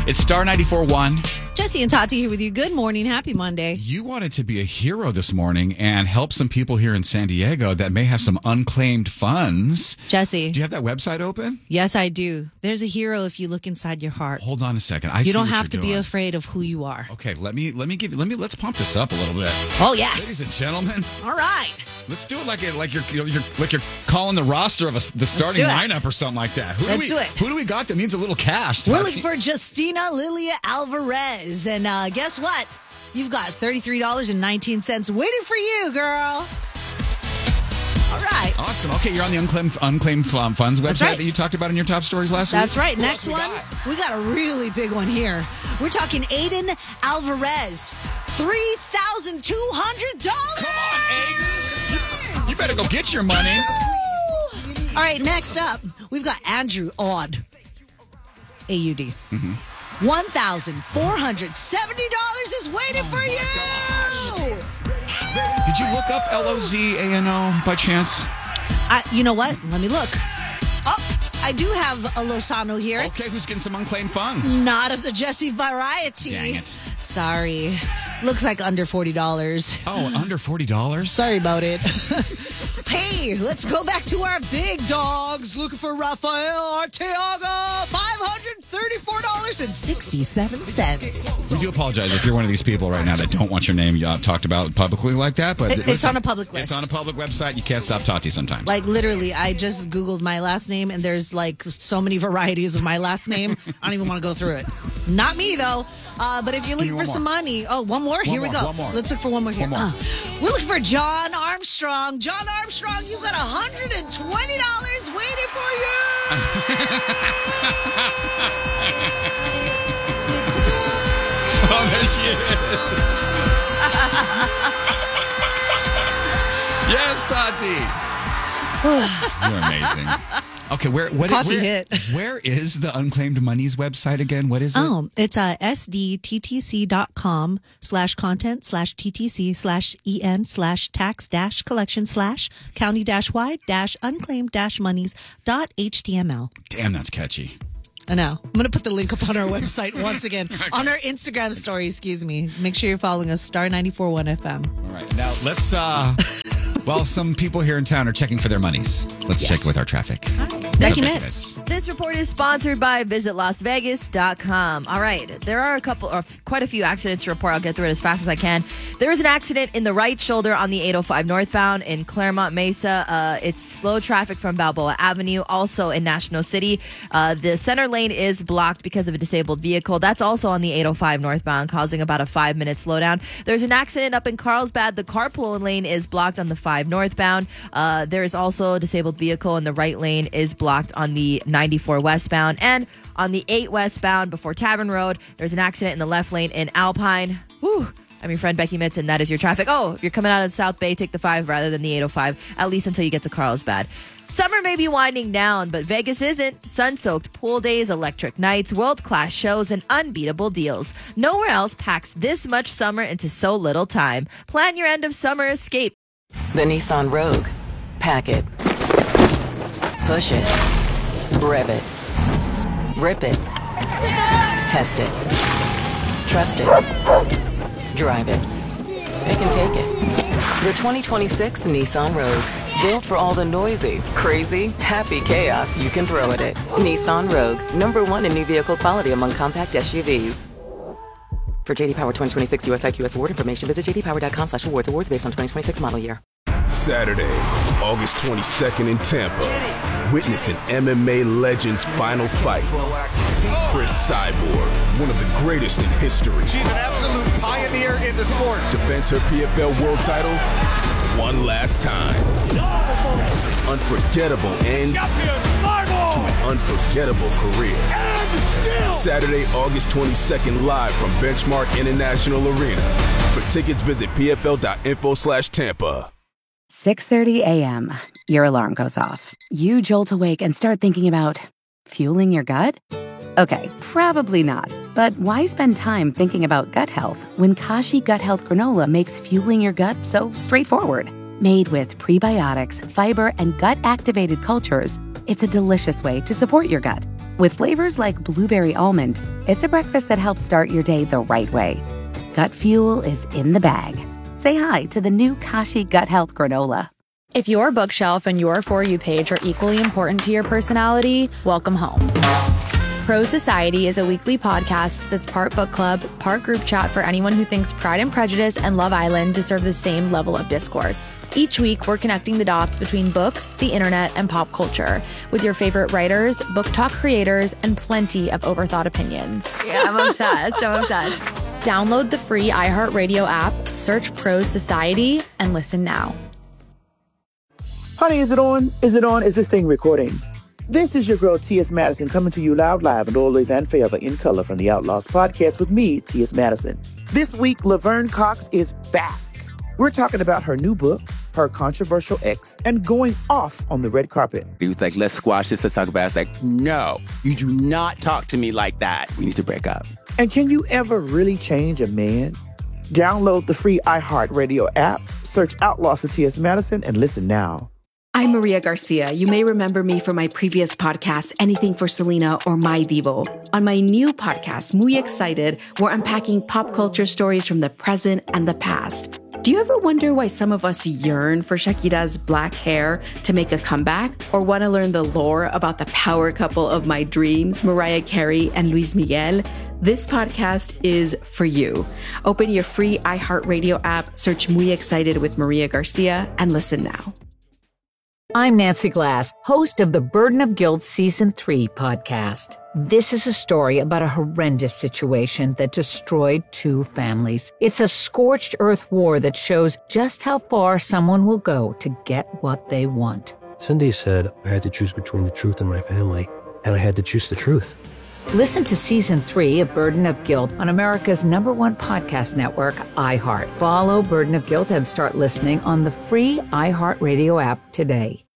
It's Star 94.1. Jesse and Tati here with you. Good morning. Happy Monday. You wanted to be a hero this morning and help some people here in San Diego that may have some unclaimed funds. Jesse. Do you have that website open? Yes, I do. There's a hero if you look inside your heart. Hold on a second. You don't have to be afraid of who you are. Okay, let's pump this up a little bit. Oh, yes. Ladies and gentlemen. All right. Let's do it like you're calling the roster of the starting lineup or something like that. Let's do it. Who do we got that needs a little cash? We're looking for Justina Lilia Alvarez. And guess what? You've got $33.19 waiting for you, girl. All right. Awesome. Okay, you're on the unclaimed funds website that you talked about in your top stories last week. That's right. Next one, we got a really big one here. We're talking Aiden Alvarez. $3,200. Come on, Aiden. You better go get your money. All right, next up, we've got Andrew Aud. AUD. Mm-hmm. $1,470 is waiting for you. Did you look up LOZANO by chance? You know what? Let me look. Oh, I do have a Lozano here. Okay, who's getting some unclaimed funds? Not of the Jesse variety. Dang it. Sorry. Looks like under $40. Oh, under $40? Sorry about it. Hey, let's go back to our big dogs. Looking for Rafael Arteaga. $534.67. We do apologize if you're one of these people right now that don't want your name talked about publicly like that. But it's on a public list. It's on a public website. You can't stop Tati sometimes. Like, literally, I just Googled my last name, and there's, like, so many varieties of my last name. I don't even want to go through it. Not me, though. But if you're looking for some money... Oh, one more? Here we go. One more. Let's look for one more here. One more. We're looking for John Armstrong. John Armstrong, you got $120 waiting for you! Oh, there she is. Yes, Tati. You're amazing. Okay, where is the Unclaimed Monies website again? What is it? Oh, it's sdttc.com/content/TTC/en/tax-collection/county-wide-unclaimed-monies.html. Damn, that's catchy. I know. I'm going to put the link up on our website once again. Okay. On our Instagram story, excuse me. Make sure you're following us, Star 94.1 FM. All right. Now, let's, while some people here in town are checking for their monies, let's check with our traffic. Becky Mitz. This report is sponsored by visitlasvegas.com. All right. There are quite a few accidents to report. I'll get through it as fast as I can. There is an accident in the right shoulder on the 805 northbound in Claremont Mesa. It's slow traffic from Balboa Avenue. Also in National City. The center lane is blocked because of a disabled vehicle. That's also on the 805 northbound, causing about a 5-minute slowdown. There's an accident up in Carlsbad. The carpool lane is blocked on the 5 northbound. There is also a disabled vehicle in the right lane is blocked on the 94 westbound. And on the 8 westbound before Tavern Road, there's an accident in the left lane in Alpine. Whew. I'm your friend Becky Mitz, and that is your traffic. Oh, if you're coming out of the South Bay, take the 5 rather than the 805, at least until you get to Carlsbad. Summer may be winding down, but Vegas isn't. Sun-soaked pool days, electric nights, world-class shows, and unbeatable deals. Nowhere else packs this much summer into so little time. Plan your end of summer escape. The Nissan Rogue. Pack it. Push it. Rev it. Rip it. Test it. Trust it. Drive it. It can take it. The 2026 Nissan Rogue. Built for all the noisy, crazy, happy chaos you can throw at it. Nissan Rogue. #1 in new vehicle quality among compact SUVs. For JD Power 2026 US IQS award information, visit jdpower.com/awards. Awards based on 2026 model year. Saturday, August 22nd in Tampa. Witness an MMA legend's final fight. Chris Cyborg, one of the greatest in history. She's an absolute pioneer in the sport. Defends her PFL world title one last time. Unforgettable end to an unforgettable career. Saturday, August 22nd, live from Benchmark International Arena. For tickets, visit pfl.info/Tampa. 6:30 a.m. Your alarm goes off. You jolt awake and start thinking about fueling your gut? Okay, probably not. But why spend time thinking about gut health when Kashi Gut Health Granola makes fueling your gut so straightforward? Made with prebiotics, fiber, and gut-activated cultures, it's a delicious way to support your gut. With flavors like blueberry almond, it's a breakfast that helps start your day the right way. Gut Fuel is in the bag. Say hi to the new Kashi Gut Health Granola. If your bookshelf and your For You page are equally important to your personality, welcome home. Pro Society is a weekly podcast that's part book club, part group chat for anyone who thinks Pride and Prejudice and Love Island deserve the same level of discourse. Each week, we're connecting the dots between books, the internet, and pop culture with your favorite writers, book talk creators, and plenty of overthought opinions. Yeah, I'm obsessed. Download the free iHeartRadio app, search Pro Society, and listen now. Honey, is it on? Is it on? Is this thing recording? This is your girl, T.S. Madison, coming to you loud, live, and always and forever in color from the Outlaws podcast with me, T.S. Madison. This week, Laverne Cox is back. We're talking about her new book, her controversial ex, and going off on the red carpet. He was like, let's squash this, let's talk about it. I was like, no, you do not talk to me like that. We need to break up. And can you ever really change a man? Download the free iHeartRadio app, search Outlaws for T.S. Madison, and listen now. I'm Maria Garcia. You may remember me from my previous podcast, Anything for Selena or My Divo. On my new podcast, Muy Excited, we're unpacking pop culture stories from the present and the past. Do you ever wonder why some of us yearn for Shakira's black hair to make a comeback? Or want to learn the lore about the power couple of my dreams, Mariah Carey and Luis Miguel? This podcast is for you. Open your free iHeartRadio app, search Muy Excited with Maria Garcia, and listen now. I'm Nancy Glass, host of the Burden of Guilt Season 3 podcast. This is a story about a horrendous situation that destroyed 2 families. It's a scorched earth war that shows just how far someone will go to get what they want. Cindy said I had to choose between the truth and my family, and I had to choose the truth. Listen to Season 3 of Burden of Guilt on America's #1 podcast network, iHeart. Follow Burden of Guilt and start listening on the free iHeartRadio app today.